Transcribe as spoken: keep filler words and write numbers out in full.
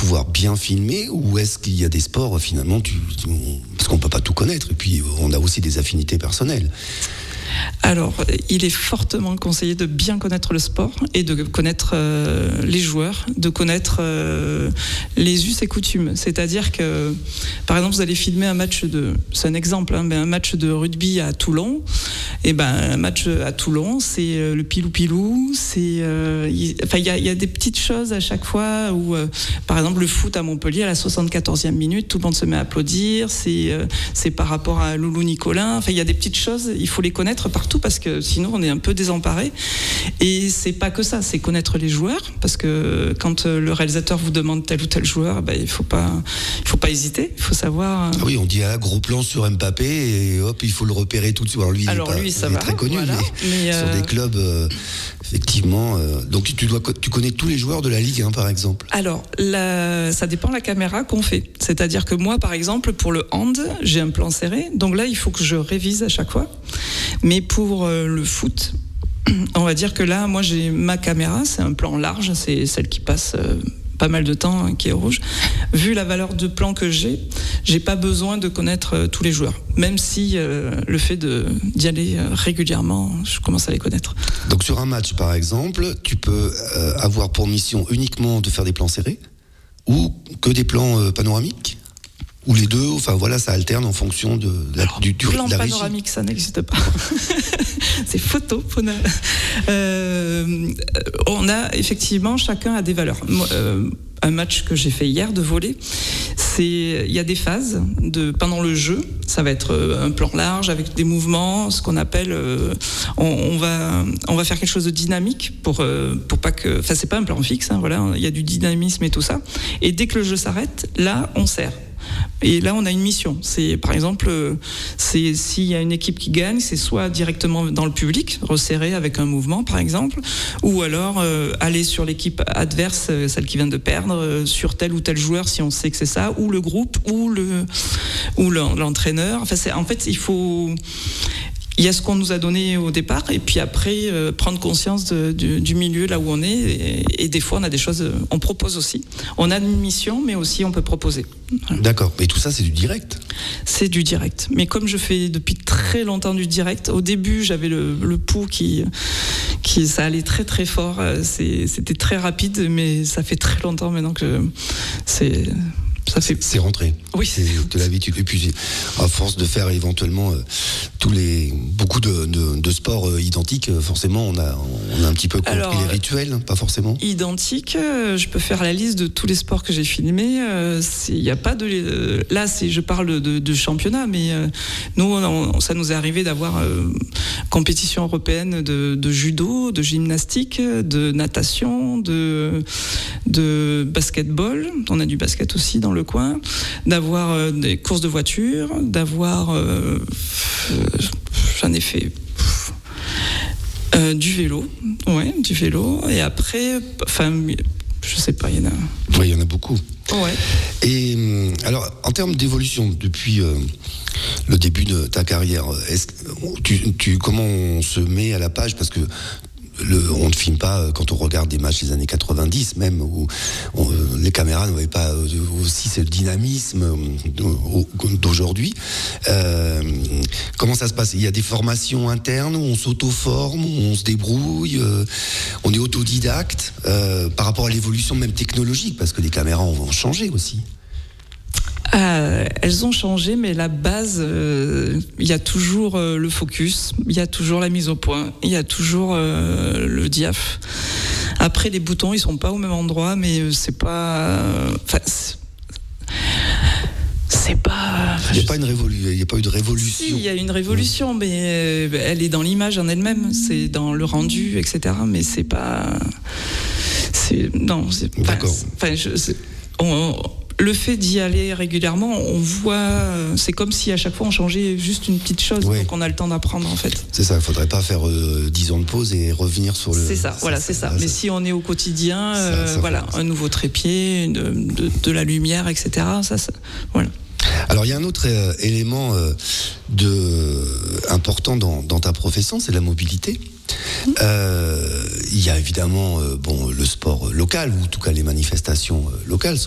pouvoir bien filmer, ou est-ce qu'il y a des sports finalement, tu, tu, parce qu'on peut pas tout connaître, et puis on a aussi des affinités personnelles. Alors, il est fortement conseillé de bien connaître le sport et de connaître euh, les joueurs, de connaître euh, les us et coutumes. C'est-à-dire que, par exemple, vous allez filmer un match de, c'est un exemple, hein, mais un match de rugby à Toulon. Et ben, un match à Toulon, c'est euh, le pilou-pilou. C'est, euh, il, enfin, il y a, il y a des petites choses à chaque fois où, euh, par exemple, le foot à Montpellier à la soixante-quatorzième minute, tout le monde se met à applaudir. C'est, euh, c'est par rapport à Loulou Nicolin. Enfin, il y a des petites choses. Il faut les connaître partout parce que sinon on est un peu désemparé. Et c'est pas que ça, c'est connaître les joueurs, parce que quand le réalisateur vous demande tel ou tel joueur, ben, il faut pas, il faut pas hésiter, il faut savoir. Ah oui, on dit ah, gros plan sur Mbappé et hop, il faut le repérer tout de suite. Alors lui, Alors il est, pas, lui, ça il est va, très connu, voilà. mais, mais sur euh... des clubs, euh, effectivement. Euh, donc tu dois, tu connais tous les joueurs de la Ligue, hein, par exemple. Alors, la, ça dépend de la caméra qu'on fait. C'est-à-dire que moi, par exemple, pour le hand, j'ai un plan serré, donc là, il faut que je révise à chaque fois. Mais pour euh, le foot, on va dire que là, moi, j'ai ma caméra, c'est un plan large, c'est celle qui passe euh, pas mal de temps, hein, qui est rouge. Vu la valeur de plan que j'ai, j'ai pas besoin de connaître euh, tous les joueurs. Même si euh, le fait de, d'y aller euh, régulièrement, je commence à les connaître. Donc sur un match, par exemple, tu peux euh, avoir pour mission uniquement de faire des plans serrés ou que des plans euh, panoramiques? Ou les deux, enfin voilà, ça alterne en fonction de la, Alors, du, du plan de la régie. panoramique, ça n'existe pas. C'est photo. Euh, on a effectivement, chacun a des valeurs. Moi, euh, un match que j'ai fait hier de volley, c'est il y a des phases de pendant le jeu. Ça va être un plan large avec des mouvements, ce qu'on appelle. Euh, on, on va on va faire quelque chose de dynamique pour euh, pour pas que. Enfin, c'est pas un plan fixe. Hein, voilà, il y a du dynamisme et tout ça. Et dès que le jeu s'arrête, là, on serre. Et là, on a une mission. C'est, par exemple, c'est, s'il y a une équipe qui gagne, c'est soit directement dans le public, resserrer avec un mouvement, par exemple, ou alors euh, aller sur l'équipe adverse, celle qui vient de perdre, euh, sur tel ou tel joueur, si on sait que c'est ça, ou le groupe, ou le, ou l'entraîneur. Enfin, c'est, en fait, il faut... Il y a ce qu'on nous a donné au départ, et puis après, euh, prendre conscience de, du, du milieu, là où on est. Et, et des fois, on a des choses, on propose aussi. On a une mission, mais aussi on peut proposer. Voilà. D'accord. Mais tout ça, c'est du direct? C'est du direct. Mais comme je fais depuis très longtemps du direct, au début, j'avais le, le pouls qui, qui, ça allait très très fort. C'est, c'était très rapide, mais ça fait très longtemps maintenant que c'est... Ça fait... C'est rentré. Oui. C'est de l'habitude. Et puis, à force de faire éventuellement euh, tous les, beaucoup de, de, de sports euh, identiques, euh, forcément, on a, on a un petit peu compris Alors, les rituels, pas forcément. Identiques, euh, je peux faire la liste de tous les sports que j'ai filmés. Il n'y a pas de. Euh, là, c'est, je parle de, de championnat, mais euh, nous, on, ça nous est arrivé d'avoir euh, compétition européenne de, de judo, de gymnastique, de natation, de, de basketball. On a du basket aussi dans le le coin, d'avoir euh, des courses de voitures, d'avoir euh, j'en ai fait euh, du vélo, ouais, du vélo, et après, enfin, je sais pas, il y en a. Oui, il y en a beaucoup. Ouais. Et alors, en termes d'évolution depuis euh, le début de ta carrière, est-ce, tu, tu, comment on se met à la page, parce que Le, on ne filme pas quand on regarde des matchs des années quatre-vingt-dix, même où on, les caméras n'avaient pas aussi ce dynamisme d'aujourd'hui. Euh, comment ça se passe? Il y a des formations internes où on s'auto-forme, où on se débrouille, euh, on est autodidacte euh, par rapport à l'évolution même technologique, parce que les caméras ont changé aussi. Euh, elles ont changé, mais la base, il euh, y a toujours euh, le focus, il y a toujours la mise au point, il y a toujours euh, le diaph. Après, les boutons, ils sont pas au même endroit, mais c'est pas... Enfin, c'est, c'est pas... Il n'y a pas une révolution, il n'y a pas eu de révolution. Si, il y a une révolution, mais elle est dans l'image en elle-même, c'est dans le rendu, et cetera. Mais c'est pas... C'est... Non, c'est pas... D'accord. Enfin, je... C'est, on, on, le fait d'y aller régulièrement, on voit, c'est comme si à chaque fois on changeait juste une petite chose, oui. Donc on a le temps d'apprendre en fait. C'est ça, il ne faudrait pas faire euh, dix ans de pause et revenir sur le... C'est ça, ça voilà, c'est ça. ça. Mais ça, si on est au quotidien, ça, euh, ça voilà, un nouveau trépied, de, de, de la lumière, et cetera. Ça, ça, voilà. Alors il y a un autre euh, élément euh, de, important dans, dans ta profession, c'est la mobilité. Mmh. Euh, il y a évidemment euh, bon, le sport local, ou en tout cas les manifestations euh, locales